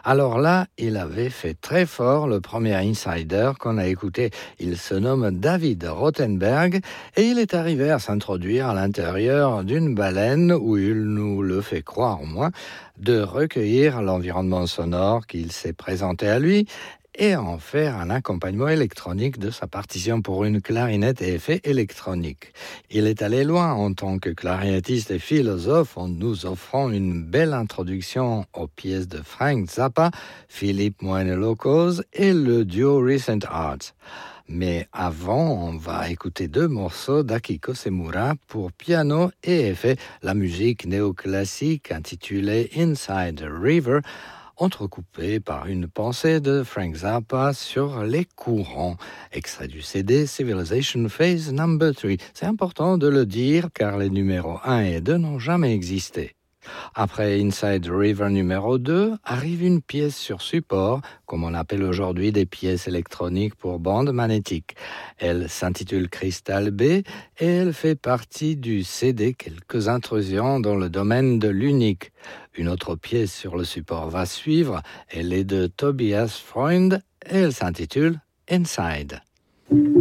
Alors là, il avait fait très fort le premier insider qu'on a écouté. Il se nomme David Rothenberg et il est arrivé à s'introduire à l'intérieur d'une baleine où il nous le fait croire au moins, de recueillir l'environnement sonore qu'il s'est présenté à lui et en faire un accompagnement électronique de sa partition pour une clarinette et effets électroniques. Il est allé loin en tant que clarinettiste et philosophe en nous offrant une belle introduction aux pièces de Frank Zappa, Philippe Moine-Locos et le duo Recent Arts. Mais avant, on va écouter 2 morceaux d'Akiko Semura pour piano et effet, la musique néoclassique intitulée Inside the River, entrecoupée par une pensée de Frank Zappa sur les courants, extrait du CD Civilization Phase No. 3. C'est important de le dire car les numéros 1 et 2 n'ont jamais existé. Après Inside the River numéro 2, arrive une pièce sur support, comme on appelle aujourd'hui des pièces électroniques pour bande magnétique. Elle s'intitule Crystal B et elle fait partie du CD Quelques intrusions dans le domaine de l'unique. Une autre pièce sur le support va suivre, elle est de Tobias Freund et elle s'intitule Inside.